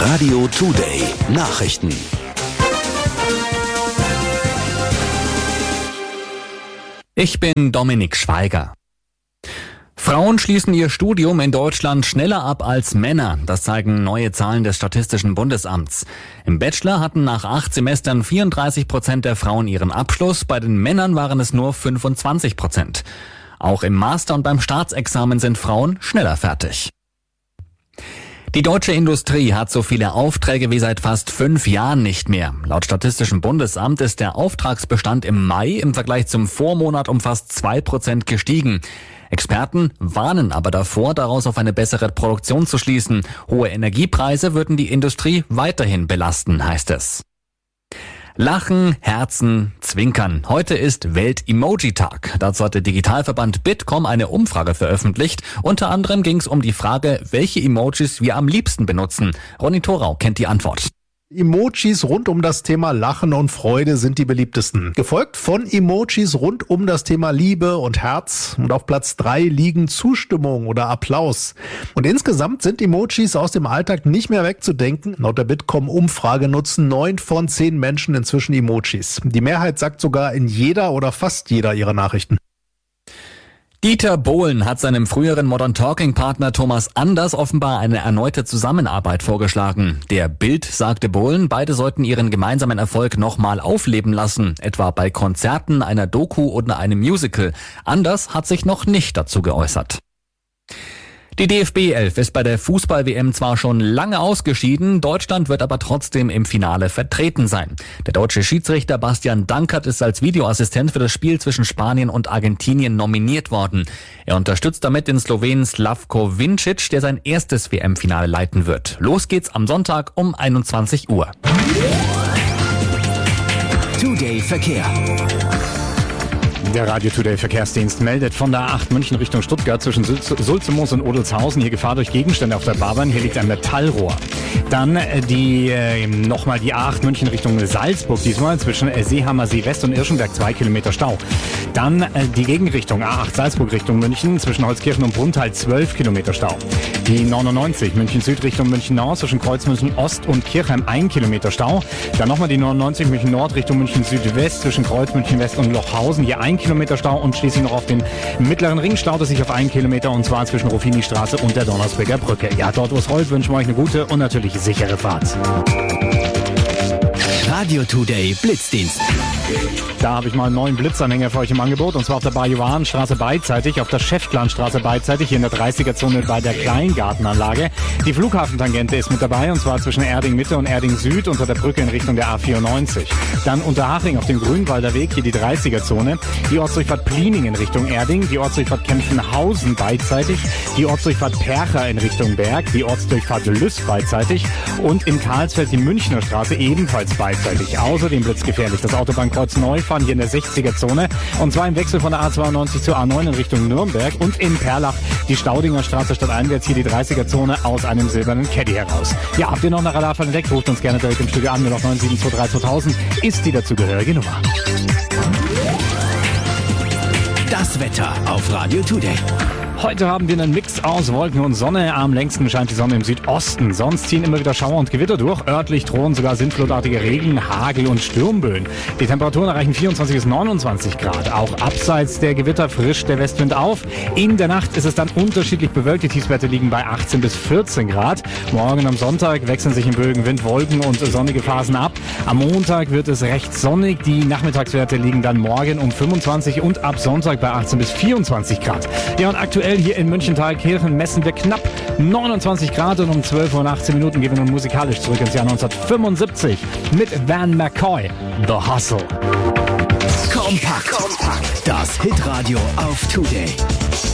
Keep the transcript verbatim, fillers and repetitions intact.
Radio Today Nachrichten. Ich bin Dominik Schweiger. Frauen schließen ihr Studium in Deutschland schneller ab als Männer. Das zeigen neue Zahlen des Statistischen Bundesamts. Im Bachelor hatten nach acht Semestern vierunddreißig Prozent der Frauen ihren Abschluss. Bei den Männern waren es nur fünfundzwanzig Prozent. Auch im Master und beim Staatsexamen sind Frauen schneller fertig. Die deutsche Industrie hat so viele Aufträge wie seit fast fünf Jahren nicht mehr. Laut Statistischem Bundesamt ist der Auftragsbestand im Mai im Vergleich zum Vormonat um fast zwei Prozent gestiegen. Experten warnen aber davor, daraus auf eine bessere Produktion zu schließen. Hohe Energiepreise würden die Industrie weiterhin belasten, heißt es. Lachen, Herzen, Zwinkern. Heute ist Welt-Emoji-Tag. Dazu hat der Digitalverband Bitkom eine Umfrage veröffentlicht. Unter anderem ging es um die Frage, welche Emojis wir am liebsten benutzen. Ronny Thorau kennt die Antwort. Emojis rund um das Thema Lachen und Freude sind die beliebtesten. Gefolgt von Emojis rund um das Thema Liebe und Herz. Und auf Platz drei liegen Zustimmung oder Applaus. Und insgesamt sind Emojis aus dem Alltag nicht mehr wegzudenken. Laut der Bitkom-Umfrage nutzen neun von zehn Menschen inzwischen Emojis. Die Mehrheit sagt sogar in jeder oder fast jeder ihrer Nachrichten. Dieter Bohlen hat seinem früheren Modern Talking Partner Thomas Anders offenbar eine erneute Zusammenarbeit vorgeschlagen. Der Bild sagte Bohlen, beide sollten ihren gemeinsamen Erfolg nochmal aufleben lassen, etwa bei Konzerten, einer Doku oder einem Musical. Anders hat sich noch nicht dazu geäußert. Die D F B elf ist bei der Fußball-W M zwar schon lange ausgeschieden, Deutschland wird aber trotzdem im Finale vertreten sein. Der deutsche Schiedsrichter Bastian Dankert ist als Videoassistent für das Spiel zwischen Spanien und Argentinien nominiert worden. Er unterstützt damit den Slowenen Slavko Vincic, der sein erstes W M-Finale leiten wird. Los geht's am Sonntag um einundzwanzig Uhr. Today Verkehr. Der Radio Today Verkehrsdienst meldet von der A acht München Richtung Stuttgart zwischen Sulzemoos und Odelshausen. Hier Gefahr durch Gegenstände auf der Fahrbahn. Hier liegt ein Metallrohr. Dann die äh, nochmal die A acht München Richtung Salzburg. Diesmal zwischen äh, Seehammer See West und Irschenberg zwei Kilometer Stau. Dann äh, die Gegenrichtung A acht Salzburg Richtung München zwischen Holzkirchen und Brunnthal zwölf Kilometer Stau. Die neunundneunzig München Süd Richtung München Nord zwischen Kreuzmünchen Ost und Kirchheim ein Kilometer Stau. Dann nochmal die neunundneunzig München Nord Richtung München Südwest zwischen Kreuzmünchen West und Lochhausen. Hier ein Kilometer Stau und schließlich noch auf den mittleren Ring staut es sich auf einen Kilometer und zwar zwischen Ruffini-Straße und der Donnersberger Brücke. Ja, dort wo es rollt, wünschen wir euch eine gute und natürlich sichere Fahrt. Radio Today Blitzdienst. Da habe ich mal einen neuen Blitzanhänger für euch im Angebot und zwar auf der Bajuwanenstraße beidseitig, auf der Schäftlarnstraße beidseitig, hier in der dreißiger-Zone bei der Kleingartenanlage. Die Flughafentangente ist mit dabei und zwar zwischen Erding Mitte und Erding Süd unter der Brücke in Richtung der A vierundneunzig. Dann Unterhaching auf dem Grünwalder Weg, hier die dreißiger-Zone. Die Ortsdurchfahrt Plining in Richtung Erding, die Ortsdurchfahrt Kempfenhausen beidseitig, die Ortsdurchfahrt Percha in Richtung Berg, die Ortsdurchfahrt Lüss beidseitig und in Karlsfeld die Münchner Straße ebenfalls beidseitig. Außerdem blitzgefährlich das Autobahnkreuz Neufahren hier in der sechziger-Zone und zwar im Wechsel von der A zweiundneunzig zur A neun in Richtung Nürnberg und in Perlach die Staudinger Straße stadteinwärts hier die dreißiger-Zone aus einem silbernen Caddy heraus. Ja, habt ihr noch eine Radarfall entdeckt? Ruft uns gerne direkt im Studio an. null neun sieben zwei drei zweitausend ist die dazugehörige Nummer. Das Wetter auf Radio Today. Heute haben wir einen Mix aus Wolken und Sonne. Am längsten scheint die Sonne im Südosten. Sonst ziehen immer wieder Schauer und Gewitter durch. Örtlich drohen sogar sintflutartige Regen, Hagel und Sturmböen. Die Temperaturen erreichen vierundzwanzig bis neunundzwanzig Grad. Auch abseits der Gewitter frischt der Westwind auf. In der Nacht ist es dann unterschiedlich bewölkt. Die Tiefstwerte liegen bei achtzehn bis vierzehn Grad. Morgen am Sonntag wechseln sich in Bögen Wind, Wolken und sonnige Phasen ab. Am Montag wird es recht sonnig. Die Nachmittagswerte liegen dann morgen um fünfundzwanzig und ab Sonntag bei achtzehn bis vierundzwanzig Grad. Ja, und aktuell hier in München-Thalkirchen messen wir knapp neunundzwanzig Grad und um zwölf Uhr und achtzehn Minuten gehen wir nun musikalisch zurück ins Jahr neunzehnhundertfünfundsiebzig mit Van McCoy, The Hustle. Kompakt. Kompakt. Das Hitradio auf Today.